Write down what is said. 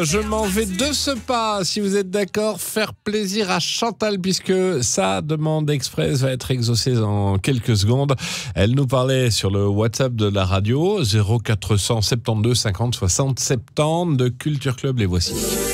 je m'en vais de ce pas, si vous êtes d'accord, faire plaisir à Chantal, puisque sa demande express va être exaucée en quelques secondes. Elle nous parlait sur le WhatsApp de la radio, 0472 50 60 70 de Culture Club, les voici.